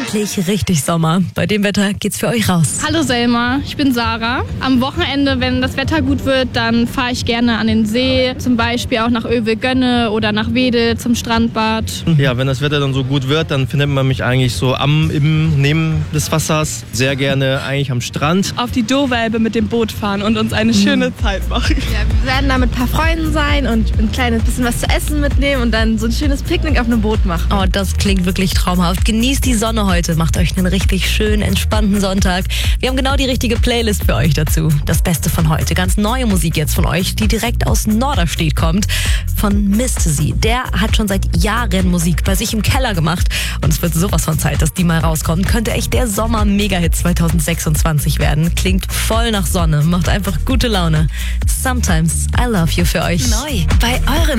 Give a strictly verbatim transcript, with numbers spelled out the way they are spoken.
Endlich richtig Sommer. Bei dem Wetter geht's für euch raus. Hallo Selma, ich bin Sarah. Am Wochenende, wenn das Wetter gut wird, dann fahre ich gerne an den See, zum Beispiel auch nach Övelgönne oder nach Wedel zum Strandbad. Ja, wenn das Wetter dann so gut wird, dann findet man mich eigentlich so am, im, neben des Wassers. Sehr gerne eigentlich am Strand. Auf die Dohwelbe mit dem Boot fahren und uns eine schöne Zeit machen. Ja, wir werden da mit ein paar Freunden sein und ein kleines bisschen was zu essen mitnehmen und dann so ein schönes Picknick auf einem Boot machen. Oh, das klingt wirklich traumhaft. Genießt die Sonne heute. Macht euch einen richtig schönen, entspannten Sonntag. Wir haben genau die richtige Playlist für euch dazu. Das Beste von heute. Ganz neue Musik jetzt von euch, die direkt aus Norderstedt kommt. Von Misty. Der hat schon seit Jahren Musik bei sich im Keller gemacht. Und es wird sowas von Zeit, dass die mal rauskommt. Könnte echt der Sommer-Mega-Hit zwanzig sechsundzwanzig werden. Klingt voll nach Sonne. Macht einfach gute Laune. Sometimes I Love You für euch. Neu bei eurem